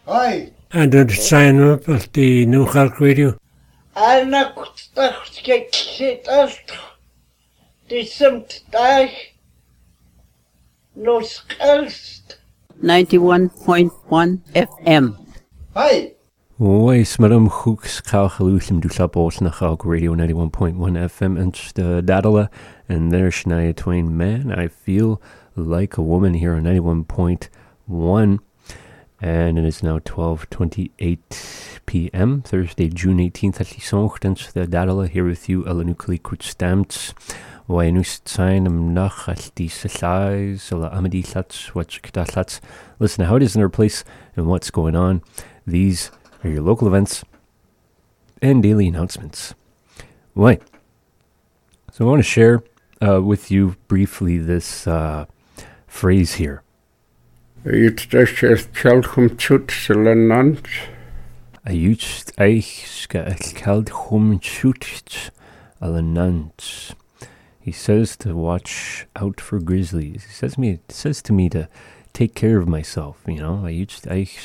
Hi. And to sign up at the New York Radio. Anna Kutachkek die simt dag nos elst 91.1 FM. Hi. Wees madam Hooks Kalchalusim Duslapos Nachalk Radio 91.1 FM and Dadala and there's Shania Twain. Man, I feel like a woman here on 91.1. And it is now 12:28 p.m. Thursday, June 18th. At Lisonchtens the Dadala here with you. Alanukli Kutstamts. Wainust sign nach at die size ala amadi sats what's kdaslats. Listen to how it is in our place and what's going on. These are your local events and daily announcements. Why? So I want to share with you briefly this phrase here. I used eich alanant. He says to watch out for grizzlies. He says to me to take care of myself, you know. It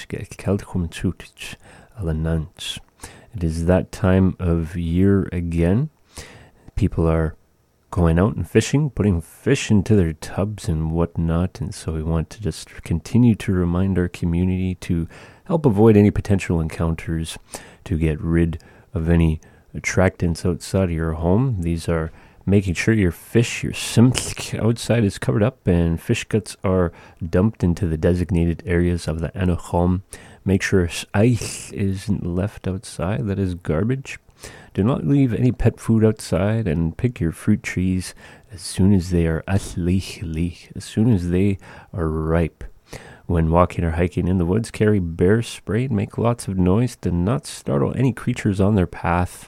is that time of year again. People are going out and fishing, putting fish into their tubs and whatnot, and so we want to just continue to remind our community to help avoid any potential encounters, to get rid of any attractants outside of your home. These are making sure your fish, your simsk outside is covered up and fish guts are dumped into the designated areas of the Anaholm. Make sure ice isn't left outside, that is garbage. Do not leave any pet food outside and pick your fruit trees as soon as they are as soon as they are ripe. When walking or hiking in the woods, carry bear spray and make lots of noise. Do not startle any creatures on their path.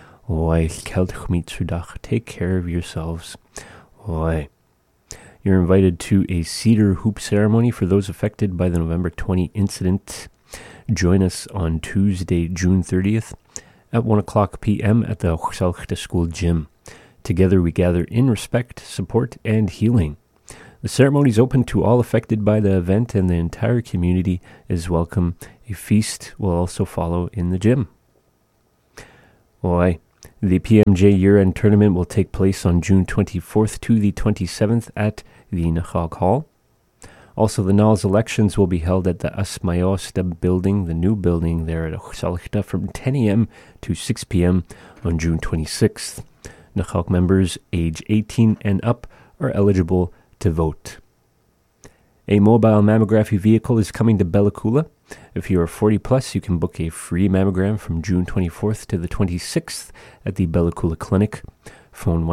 Take care of yourselves. You're invited to a cedar hoop ceremony for those affected by the November 20 incident. Join us on Tuesday, June 30th. At 1 o'clock p.m. at the Hochsalchte School Gym. Together we gather in respect, support, and healing. The ceremony is open to all affected by the event and the entire community is welcome. A feast will also follow in the gym. The PMJ year-end tournament will take place on June 24th to the 27th at the Nachalk Hall. Also, the NALS elections will be held at the Asmayosta building, the new building there at Hochsalchte, from 10 a.m. to 6 p.m. on June 26th. Nachalk members age 18 and up are eligible to vote. A mobile mammography vehicle is coming to Bella Coola. If you are 40 plus, you can book a free mammogram from June 24th to the 26th at the Bella Coola Clinic. Phone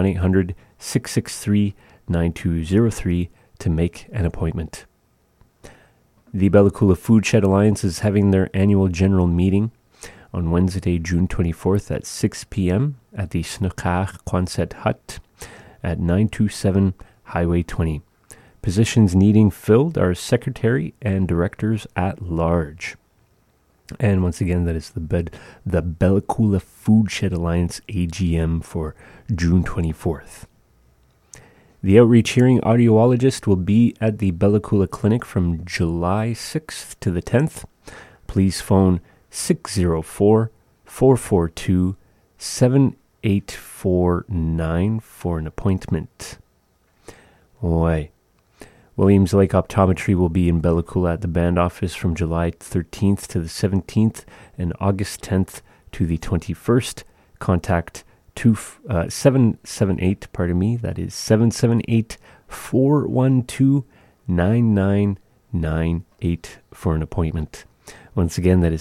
1-800-663-9203 to make an appointment. The Bella Coola Food Shed Alliance is having their annual general meeting on Wednesday, June 24th at 6 p.m. at the Snukach Quonset Hut at 927 Highway 20. Positions needing filled are secretary and directors at large. And once again, that is the Bella Coola Food Shed Alliance AGM for June 24th. The outreach hearing audiologist will be at the Bella Coola Clinic from July 6th to the 10th. Please phone 604-442-7849 for an appointment. Williams Lake Optometry will be in Bella Coola at the band office from July 13th to the 17th and August 10th to the 21st. Contact 778, that is 778-412-9998 for an appointment. Once again, that is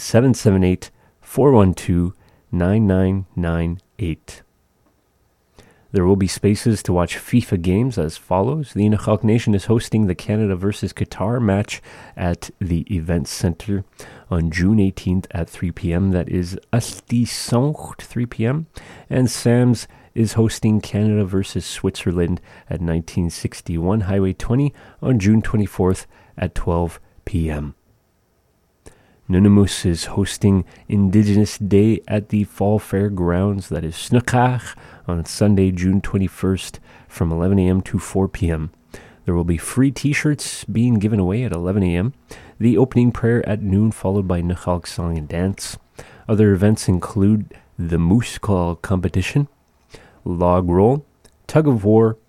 778-412-9998. There will be spaces to watch FIFA games as follows. The Inachok Nation is hosting the Canada versus Qatar match at the Event Center on June 18th at 3 p.m. That is Asti Soncht, 3 p.m. And Sam's is hosting Canada versus Switzerland at 1961 Highway 20 on June 24th at 12 p.m. Nunamus is hosting Indigenous Day at the Fall Fairgrounds, that is Snukach, on Sunday, June 21st from 11 a.m. to 4 p.m. There will be free t-shirts being given away at 11 a.m., the opening prayer at noon followed by Nachalk song and dance. Other events include the Moose Call competition, log roll, tug of war,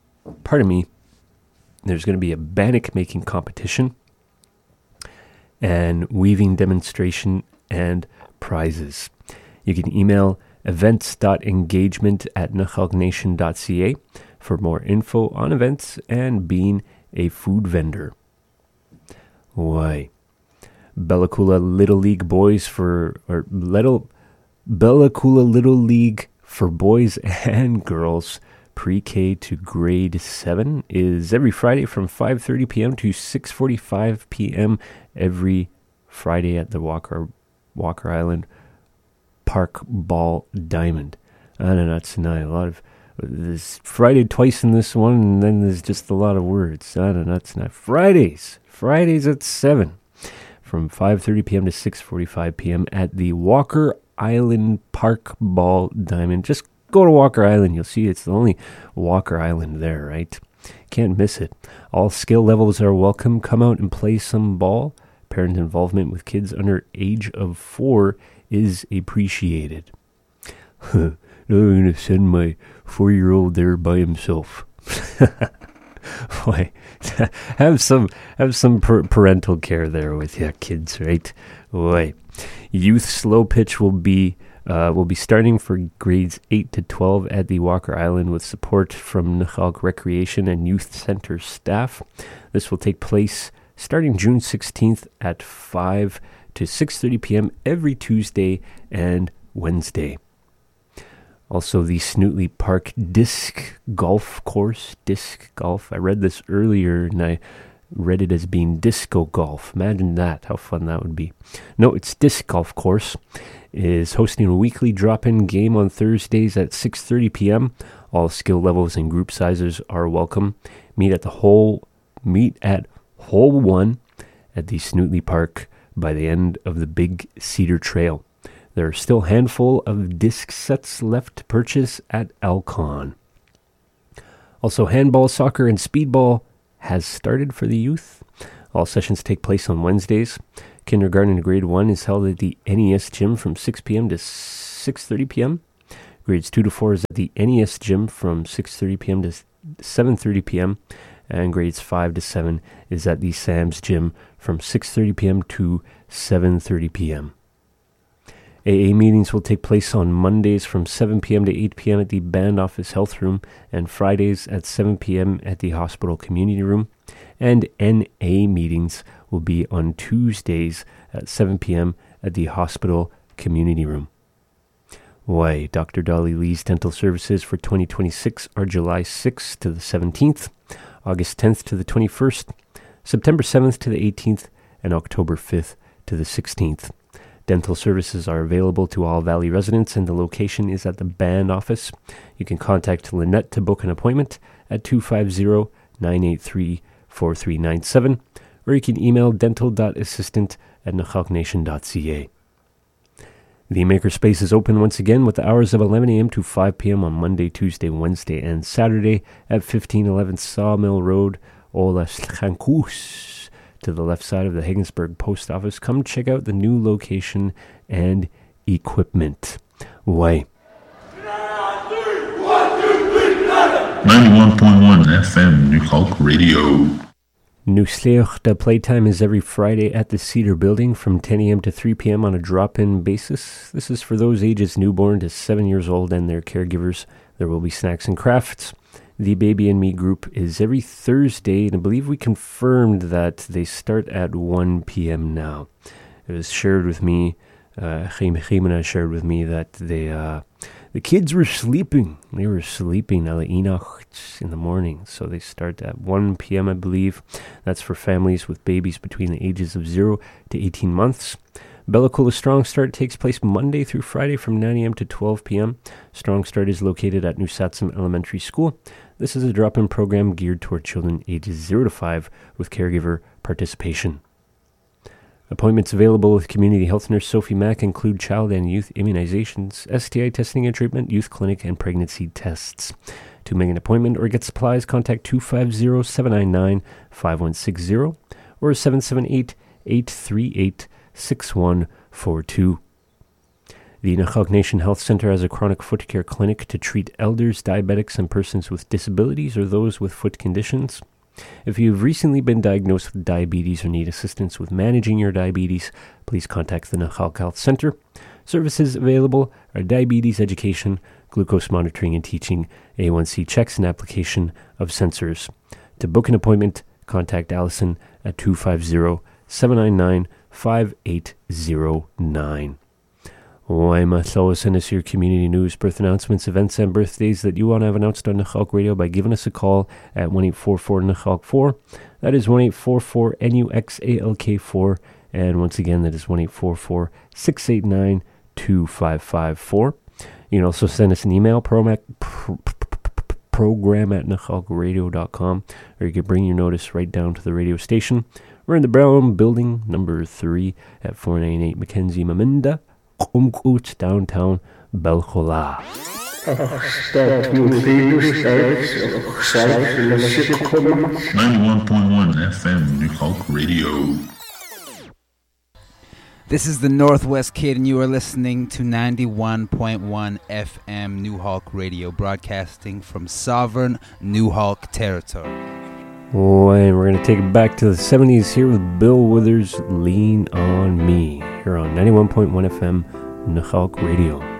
there's going to be a bannock making competition, and weaving demonstration and prizes. You can email events.engagement@nachalknation.ca for more info on events and being a food vendor. Why? Bella Coola Little League for boys and girls pre-K to grade 7 is every Friday from 5:30 p.m. to 6:45 p.m. every Friday at the Walker Island Park Ball Diamond. I don't know, that's tonight. A lot of there's Friday twice in this one, and then there's just a lot of words. I don't know, that's not Fridays at 7 from 5:30 p.m. to 6:45 p.m. at the Walker Island Park Ball Diamond. Just go to Walker Island. You'll see it's the only Walker Island there, right? Can't miss it. All skill levels are welcome. Come out and play some ball. Parent involvement with kids under age of 4 is appreciated. I'm going to send my 4-year-old there by himself. Why? have some parental care there with your kids, right? Why? Youth slow pitch will be starting for grades 8 to 12 at the Walker Island with support from Nachalk Recreation and Youth Center staff. This will take place starting June 16th at 5 to 6:30 p.m. every Tuesday and Wednesday. Also, the Snootley Park Disc Golf Course. Disc Golf. I read this earlier and I read it as being disco golf. Imagine that. How fun that would be. No, it's Disc Golf Course. Is hosting a weekly drop-in game on Thursdays at 6:30 p.m. All skill levels and group sizes are welcome. Meet at Hole 1 at the Snootley Park by the end of the Big Cedar Trail. There are still a handful of disc sets left to purchase at Alcon. Also, handball, soccer, and speedball has started for the youth. All sessions take place on Wednesdays. Kindergarten to grade 1 is held at the NES gym from 6 p.m. to 6:30 p.m. Grades 2 to 4 is at the NES gym from 6:30 p.m. to 7:30 p.m. And grades 5 to 7 is at the Sam's gym from 6:30 p.m. to 7:30 p.m. AA meetings will take place on Mondays from 7 p.m. to 8 p.m. at the Band Office Health Room and Fridays at 7 p.m. at the Hospital Community Room. And NA meetings will be on Tuesdays at 7 p.m. at the Hospital Community Room. Why, Dr. Dolly Lee's dental services for 2026 are July 6th to the 17th, August 10th to the 21st, September 7th to the 18th, and October 5th to the 16th. Dental services are available to all Valley residents, and the location is at the Band Office. You can contact Lynette to book an appointment at 250-983-4397, or you can email dental.assistant@nachalknation.ca. The Makerspace is open once again with the hours of 11 a.m. to 5 p.m. on Monday, Tuesday, Wednesday, and Saturday at 1511 Sawmill Road, Ola Schankus, to the left side of the Higginsburg Post Office. Come check out the new location and equipment. Why? 91.1 FM New Hulk Radio. Nusleochta playtime is every Friday at the Cedar Building from 10 a.m. to 3 p.m. on a drop-in basis. This is for those ages newborn to 7 years old and their caregivers. There will be snacks and crafts. The Baby and Me group is every Thursday, and I believe we confirmed that they start at 1 p.m. now. It was shared with me, Jimena shared with me that the kids were sleeping. They were sleeping in the morning, so they start at 1 p.m., I believe. That's for families with babies between the ages of 0 to 18 months. Bella Coola Strong Start takes place Monday through Friday from 9 a.m. to 12 p.m. Strong Start is located at New Satsum Elementary School. This is a drop-in program geared toward children ages 0 to 5 with caregiver participation. Appointments available with Community Health Nurse Sophie Mack include child and youth immunizations, STI testing and treatment, youth clinic, and pregnancy tests. To make an appointment or get supplies, contact 250-799-5160 or 778-838-6142. The Nechal Nation Health Center has a chronic foot care clinic to treat elders, diabetics, and persons with disabilities or those with foot conditions. If you have recently been diagnosed with diabetes or need assistance with managing your diabetes, please contact the Nechal Health Center. Services available are diabetes education, glucose monitoring and teaching, A1C checks, and application of sensors. To book an appointment, contact Allison at 250-799-5809. Send us your community news, birth announcements, events, and birthdays that you want to have announced on Nechalk Radio by giving us a call at 1-844-NECHALK4. That is 1-844-NUXALK4. And once again, that is 1-844-689-2554. You can also send us an email, program at nechalkradio.com, or you can bring your notice right down to the radio station. We're in the Brown Building, number 3 at 498 Mackenzie Maminda, Qumqut, downtown Belchola. 91.1 FM New Hulk Radio. This is the Northwest Kid, and you are listening to 91.1 FM New Hulk Radio, broadcasting from sovereign New Hulk territory. Oh, and we're going to take it back to the 70s here with Bill Withers, Lean on Me, here on 91.1 FM New Hulk Radio.